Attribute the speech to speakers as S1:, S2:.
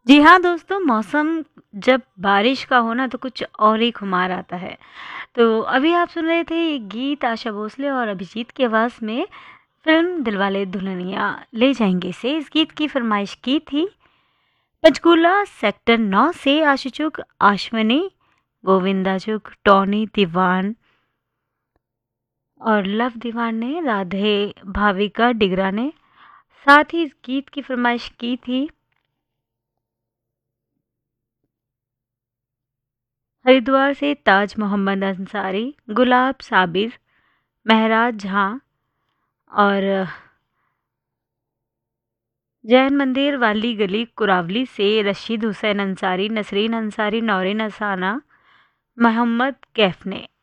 S1: जी हाँ दोस्तों, मौसम जब बारिश का हो ना तो कुछ और ही खुमार आता है। तो अभी आप सुन रहे थे ये गीत आशा भोसले और अभिजीत की आवाज़ में फ़िल्म दिलवाले दुल्हनिया ले जाएँगे से इस गीत की फ़रमाइश की थी पंचकूला सेक्टर 9 से आशुचुक, आश्वनी, गोविंदाचुक, टॉनी दीवान और लव दीवान ने, राधे भाविका डिगरा ने। साथ ही इस गीत की फ़रमाइश की थी हरिद्वार से ताज मोहम्मद अंसारी, गुलाब साबिर, महराज झा और जैन मंदिर वाली गली कुरावली से रशीद हुसैन अंसारी, नसरीन अंसारी, नौरीन असाना, मोहम्मद कैफ ने।